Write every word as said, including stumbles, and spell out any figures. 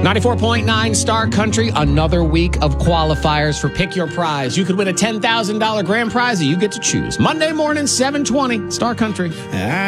ninety-four point nine Star Country, another week of qualifiers for Pick Your Prize. You could win a ten thousand dollars grand prize that you get to choose. Monday morning, seven twenty, Star Country.